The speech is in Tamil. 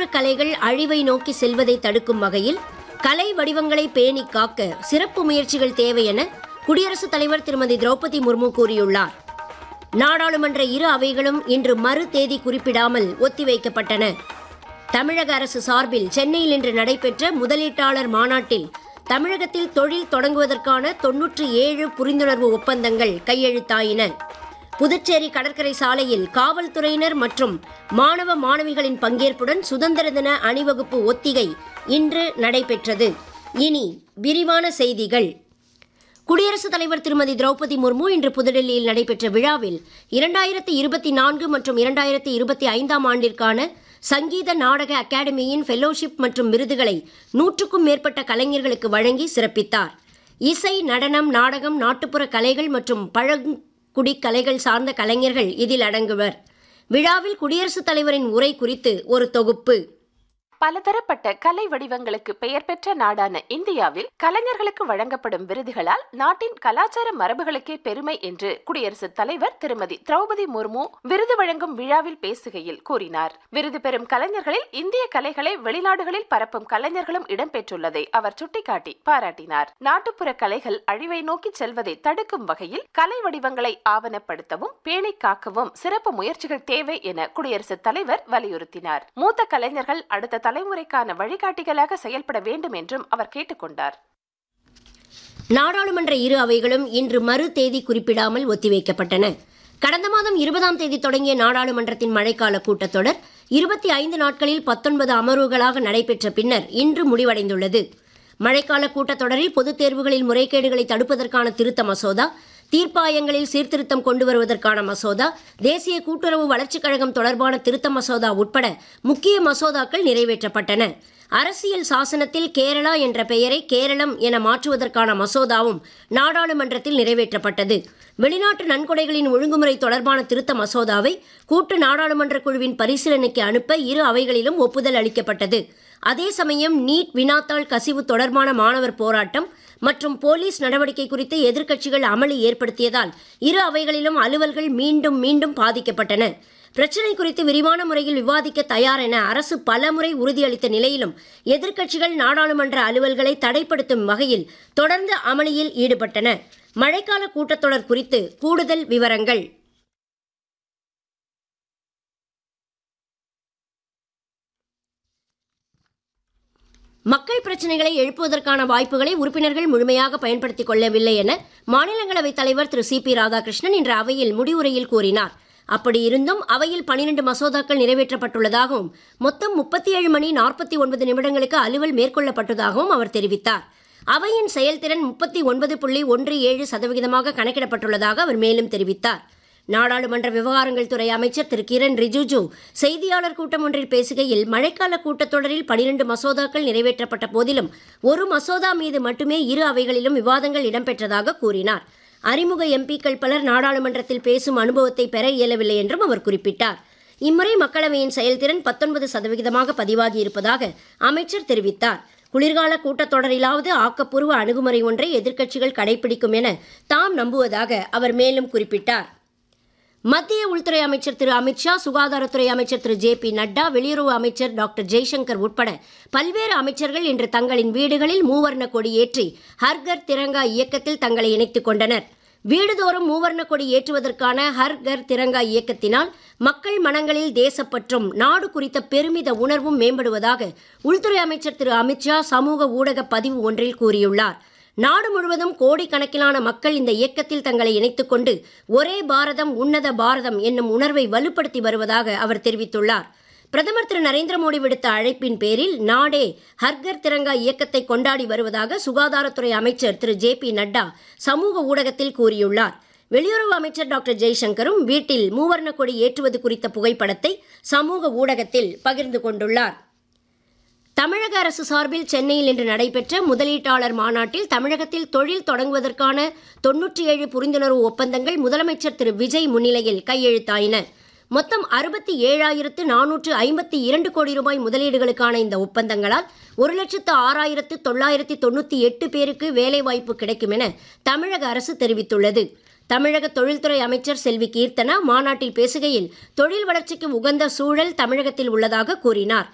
கலைகள் அழிவை நோக்கி செல்வதை தடுக்கும் வகையில் கலை வடிவங்களை பேணி காக்க சிறப்பு முயற்சிகள் தேவை என குடியரசுத் தலைவர் திருமதி திரௌபதி முர்மு கூறியுள்ளார். நாடாளுமன்ற இரு அவைகளும் இன்று மறு தேதி குறிப்பிடாமல் ஒத்திவைக்கப்பட்டன. தமிழக அரசு சார்பில் சென்னையில் இன்று நடைபெற்ற முதலீட்டாளர் மாநாட்டில் தமிழகத்தில் தொழில் தொடங்குவதற்கான 97 புரிந்துணர்வு ஒப்பந்தங்கள் கையெழுத்தாயின. புதுச்சேரி கடற்கரை சாலையில் காவல்துறையினர் மற்றும் மாணவ மாணவிகளின் பங்கேற்புடன் சுதந்திர தின அணிவகுப்பு ஒத்திகை இன்று நடைபெற்றது. இனி விரிவான செய்திகள். குடியரசுத் தலைவர் திருமதி திரௌபதி முர்மு இன்று புதுடெல்லியில் நடைபெற்ற விழாவில் 2024 மற்றும் 2025 ஆண்டிற்கான சங்கீத நாடக அகாடமியின் ஃபெலோஷிப் மற்றும் விருதுகளை 100க்கும் மேற்பட்ட கலைஞர்களுக்கு வழங்கி சிறப்பித்தார். இசை, நடனம், நாடகம், நாட்டுப்புற கலைகள் மற்றும் பழங்குடி கலைகள் சார்ந்த கலைஞர்கள் இதில் அடங்குவர். விழாவில் குடியரசுத் தலைவரின் உரை குறித்து ஒரு தொகுப்பு. பலதரப்பட்ட கலை வடிவங்களுக்கு பெயர் பெற்ற நாடான இந்தியாவில் கலைஞர்களுக்கு வழங்கப்படும் விருதுகளால் நாட்டின் கலாச்சார மரபுகளுக்கே பெருமை என்று குடியரசுத் தலைவர் திருமதி திரௌபதி முர்மு விருது வழங்கும் விழாவில் பேசுகையில் கூறினார். விருது பெறும் கலைஞர்களில் இந்திய கலைகளை வெளிநாடுகளில் பரப்பும் கலைஞர்களும் இடம்பெற்றுள்ளதை அவர் சுட்டிக்காட்டி பாராட்டினார். நாட்டுப்புற கலைகள் அழிவை நோக்கி செல்வதை தடுக்கும் வகையில் கலை வடிவங்களை ஆவணப்படுத்தவும் பேணி காக்கவும் சிறப்பு முயற்சிகள் தேவை என குடியரசுத் தலைவர் வலியுறுத்தினார். மூத்த கலைஞர்கள் அடுத்த தலைமுறைக்கான வழிகாட்டிகளாக செயல்பட வேண்டும் என்றும் அவர் கேட்டுக்கொண்டார். நாடாளுமன்ற இரு அவைகளும் இன்று மறு தேதி குறிப்பிடாமல் ஒத்திவைக்கப்பட்டன. கடந்த மாதம் 20ஆம் தேதி தொடங்கிய நாடாளுமன்றத்தின் மழைக்கால கூட்டத்தொடர் 25 நாட்களில் 19 அமர்வுகளாக நடைபெற்ற பின்னர் இன்று முடிவடைந்துள்ளது. மழைக்கால கூட்டத்தொடரில் பொதுத் தேர்வுகளில் முறைகேடுகளை தடுப்பதற்கான திருத்த மசோதா, தீர்ப்பாயங்களில் சீர்திருத்தம் கொண்டு வருவதற்கான மசோதா, தேசிய கூட்டுறவு வளர்ச்சிக் கழகம் தொடர்பான திருத்த மசோதா உட்பட முக்கிய மசோதாக்கள் நிறைவேற்றப்பட்டன. அரசியல் சாசனத்தில் கேரளா என்ற பெயரை கேரளம் என மாற்றுவதற்கான மசோதாவும் நாடாளுமன்றத்தில் நிறைவேற்றப்பட்டது. வெளிநாட்டு நன்கொடைகளின் ஒழுங்குமுறை தொடர்பான திருத்த மசோதாவை கூட்டு நாடாளுமன்ற குழுவின் பரிசீலனைக்கு அனுப்ப இரு அவைகளிலும் ஒப்புதல் அளிக்கப்பட்டது. அதே சமயம் நீட் வினாத்தாள் கசிவு தொடர்பான மாணவர் போராட்டம் மற்றும் போலீஸ் நடவடிக்கை குறித்து எதிர்க்கட்சிகள் அமளி ஏற்படுத்தியதால் இரு அவைகளிலும் அலுவல்கள் மீண்டும் மீண்டும் பாதிக்கப்பட்டன. பிரச்சினை குறித்து விரிவான முறையில் விவாதிக்க தயார் என அரசு பலமுறை உறுதியளித்த நிலையிலும் எதிர்க்கட்சிகள் நாடாளுமன்ற அலுவல்களை தடைப்படுத்தும் வகையில் தொடர்ந்து அமளியில் ஈடுபட்டன. மழைக்கால கூட்டத்தொடர் குறித்து கூடுதல் விவரங்கள். மக்கள் பிரச்சினைகளை எழுப்புவதற்கான வாய்ப்புகளை உறுப்பினர்கள் முழுமையாக பயன்படுத்திக் கொள்ளவில்லை என மாநிலங்களவைத் தலைவர் திரு சி பி ராதாகிருஷ்ணன் இன்று அவையில் முடிவுரையில் கூறினார். அப்படி இருந்தும் அவையில் 12 மசோதாக்கள் நிறைவேற்றப்பட்டுள்ளதாகவும் மொத்தம் 37 மணி 49 நிமிடங்களுக்கு அலுவல் மேற்கொள்ளப்பட்டதாகவும் அவர் தெரிவித்தார். அவையின் செயல்திறன் 39.17% கணக்கிடப்பட்டுள்ளதாக அவர் மேலும் தெரிவித்தார். நாடாளுமன்ற விவகாரங்கள் துறை அமைச்சர் திரு கிரண் ரிஜிஜு செய்தியாளர் கூட்டம் ஒன்றில் பேசுகையில் மழைக்கால கூட்டத்தொடரில் 12 மசோதாக்கள் நிறைவேற்றப்பட்ட போதிலும் ஒரு மசோதா மீது மட்டுமே இரு அவைகளிலும் விவாதங்கள் இடம்பெற்றதாக கூறினார். அறிமுக எம்பிக்கள் பலர் நாடாளுமன்றத்தில் பேசும் அனுபவத்தை பெற இயலவில்லை என்றும் அவர் குறிப்பிட்டார். இம்முறை மக்களவையின் செயல்திறன் 19% பதிவாகி இருப்பதாக அமைச்சர் தெரிவித்தார். குளிர்கால கூட்டத்தொடரிலாவது ஆக்கப்பூர்வ அணுகுமுறை ஒன்றை எதிர்க்கட்சிகள் கடைபிடிக்கும் என தாம் நம்புவதாக அவர் மேலும் குறிப்பிட்டார். மத்திய உள்துறை அமைச்சர் திரு அமித்ஷா, சுகாதாரத்துறை அமைச்சர் திரு ஜே பி நட்டா, வெளியுறவு அமைச்சர் டாக்டர் ஜெய்சங்கர் உட்பட பல்வேறு அமைச்சர்கள் இன்று தங்களின் வீடுகளில் மூவர்ண கொடி ஏற்றி ஹர்கர் திரங்கா இயக்கத்தில் தங்களை இணைத்துக் கொண்டனர். வீடுதோறும் மூவர்ண கொடி ஏற்றுவதற்கான ஹர்கர் திரங்கா இயக்கத்தினால் மக்கள் மனங்களில் தேசப்பற்றும் நாடு குறித்த பெருமித உணர்வும் மேம்படுவதாக உள்துறை அமைச்சர் திரு அமித்ஷா சமூக ஊடக பதிவு ஒன்றில் கூறியுள்ளார். நாடு முழுவதும் கோடிக்கணக்கிலான மக்கள் இந்த இயக்கத்தில் தங்களை இணைத்துக் கொண்டு ஒரே பாரதம் உன்னத பாரதம் என்னும் உணர்வை வலுப்படுத்தி வருவதாக அவர் தெரிவித்துள்ளார். பிரதமர் திரு நரேந்திர மோடி விடுத்த அழைப்பின் பேரில் நாடே ஹர்கர் திரங்கா இயக்கத்தை கொண்டாடி வருவதாக சுகாதாரத்துறை அமைச்சர் திரு ஜே பி நட்டா சமூக ஊடகத்தில் கூறியுள்ளார். வெளியுறவு அமைச்சர் டாக்டர் ஜெய்சங்கரும் வீட்டில் மூவர்ண கொடி ஏற்றுவது குறித்த புகைப்படத்தை சமூக ஊடகத்தில் பகிர்ந்து கொண்டுள்ளார். தமிழக அரசு சார்பில் சென்னையில் இன்று நடைபெற்ற முதலீட்டாளர் மாநாட்டில் தமிழகத்தில் தொழில் தொடங்குவதற்கான 97 புரிந்துணர்வு ஒப்பந்தங்கள் முதலமைச்சர் திரு விஜய் முன்னிலையில் கையெழுத்தாயின. மொத்தம் 67,452 கோடி ரூபாய் முதலீடுகளுக்கான இந்த ஒப்பந்தங்களால் 1,06,998 பேருக்கு வேலைவாய்ப்பு கிடைக்கும் என தமிழக அரசு தெரிவித்துள்ளது. தமிழக தொழில்துறை அமைச்சர் செல்வி கீர்த்தனா மாநாட்டில் பேசுகையில் தொழில் வளர்ச்சிக்கு உகந்த சூழல் தமிழகத்தில் உள்ளதாக கூறினார்.